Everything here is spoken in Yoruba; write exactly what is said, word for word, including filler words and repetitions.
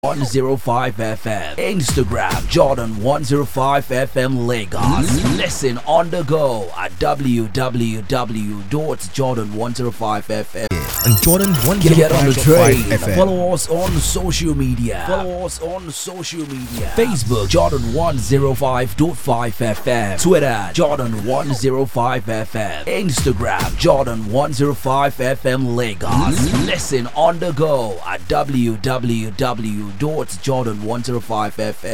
one oh five F M. Instagram Jordan one oh five F M Lagos. Listen on the go at w w w dot jordan one oh five F M. And Jordan one Get on the train. F M. Follow us on social media. Follow us on social media. Facebook Jordan one oh five point five F M. Twitter Jordan one oh five F M. Instagram Jordan one oh five F M Lagos. Listen on the go at w w w dot jordan one oh five F M.